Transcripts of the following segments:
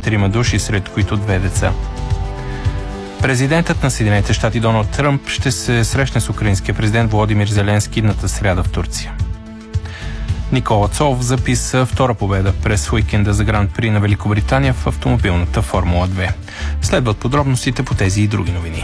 3 души, сред които 2 деца. Президентът на Съединените щати Доналд Тръмп ще се срещне с украинския президент Володимир Зеленски идната сряда в Турция. Никола Цолов записа втора победа през уикенда за Гран-при на Великобритания в автомобилната Формула 2. Следват подробностите по тези и други новини.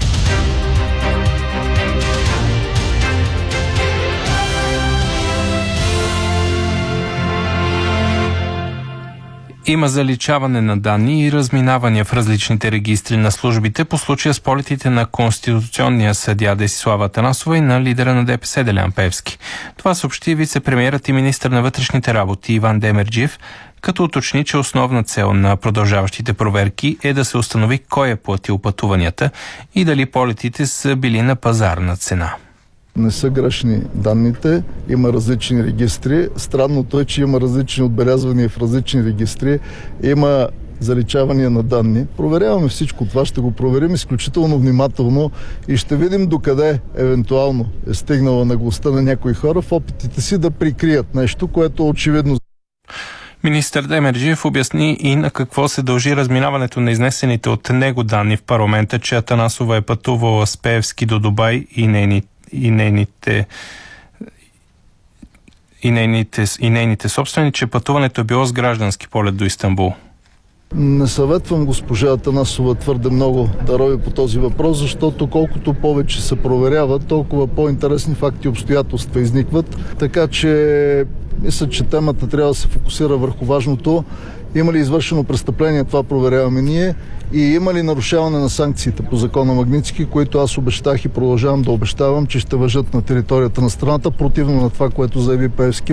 Има заличаване на данни и разминавания в различните регистри на службите по случая с полетите на конституционния съдия Десислава Атанасова и на лидера на ДПС Делян Пеевски. Това съобщи вице-премиерът и министър на вътрешните работи Иван Демерджиев, като уточни, че основна цел на продължаващите проверки е да се установи кой е платил пътуванията и дали полетите са били на пазарна цена. Не са грешни данните, има различни регистри. Странното е, че има различни отбелязвания в различни регистри, има заличавания на данни. Проверяваме всичко това, ще го проверим изключително внимателно и ще видим докъде евентуално е стигнала наглостта на някои хора в опитите си да прикрият нещо, което е очевидно. Министър Демерджиев обясни и на какво се дължи разминаването на изнесените от него данни в парламента, че Атанасова е пътувала с Пеевски до Дубай и нейните собствени, че пътуването е било с граждански полет до Истанбул. Не съветвам госпожа Атанасова твърде много да рови по този въпрос, защото колкото повече се проверява, толкова по-интересни факти и обстоятелства изникват. Така че мисля, че темата трябва да се фокусира върху важното. Има ли извършено престъпление, това проверяваме ние, и има ли нарушаване на санкциите по закона Магнитски, които аз обещах и продължавам да обещавам, че ще важат на територията на страната, противно на това, което заяви Пеевски.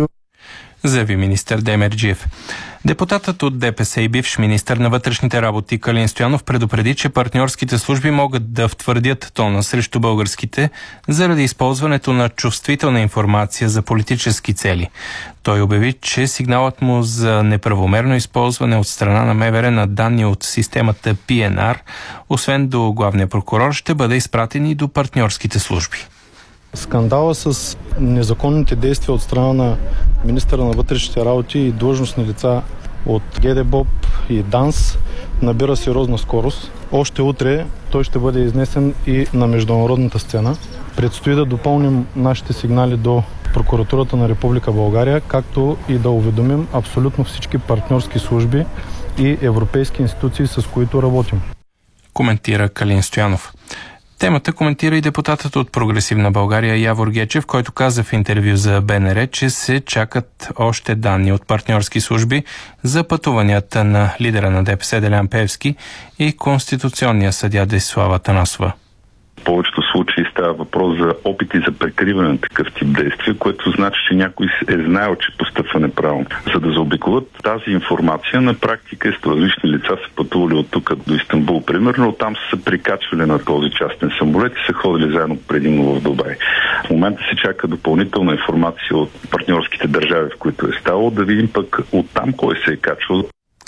Заяви министър Демерджиев. Депутатът от ДПС и бивш министър на вътрешните работи Калин Стоянов предупреди, че партньорските служби могат да втвърдят тона срещу българските заради използването на чувствителна информация за политически цели. Той обяви, че сигналът му за неправомерно използване от страна на МВР на данни от системата PNR, освен до главния прокурор, ще бъде изпратен и до партньорските служби. Скандала с незаконните действия от страна на министъра на вътрешните работи и длъжностни лица от ГДБОП и ДАНС набира сериозна скорост. Още утре той ще бъде изнесен и на международната сцена. Предстои да допълним нашите сигнали до Прокуратурата на Република България, както и да уведомим абсолютно всички партньорски служби и европейски институции, с които работим. Коментира Калин Стоянов. Темата коментира и депутатът от Прогресивна България Явор Гечев, който каза в интервю за БНР, че се чакат още данни от партньорски служби за пътуванията на лидера на ДПС Делян Пеевски и конституционния съдия Десислава Атанасова. В повечето случаи става въпрос за опити за прикриване на такъв тип действия, което значи, че някой е знаел, че постъпва неправилно. За да заобиколят тази информация, на практика различни лица са пътували от тук до Истанбул, примерно, оттам са се прикачвали на този частен самолет и са ходили заедно предимно в Дубай. В момента се чака допълнителна информация от партньорските държави, в които е ставало, да видим пък оттам кой се е качвал.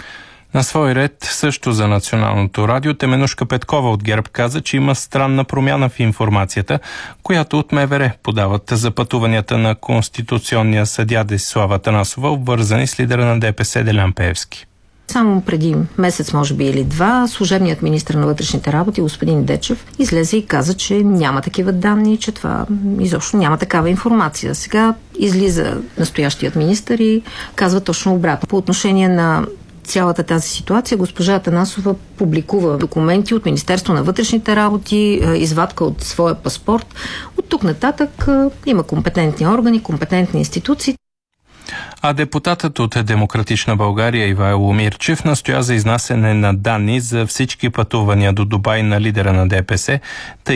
На свой ред, също за Националното радио, Теменушка Петкова от ГЕРБ каза, че има странна промяна в информацията, която от МВР подават за пътуванията на конституционния съдия Десислава Атанасова, обвързани с лидера на ДПС Делян Пеевски. Само преди месец, може би или два, служебният министър на вътрешните работи, господин Дечев, излезе и каза, че няма такива данни, че това изобщо няма такава информация. Сега излиза настоящият министър и казва точно обратно. По отношение на цялата тази ситуация, госпожа Атанасова публикува документи от Министерство на вътрешните работи, извадка от своя паспорт. От тук нататък има компетентни органи, компетентни институции. А депутатът от Демократична България Ивайло Мирчев настоя за изнасяне на данни за всички пътувания до Дубай на лидера на ДПС, тъй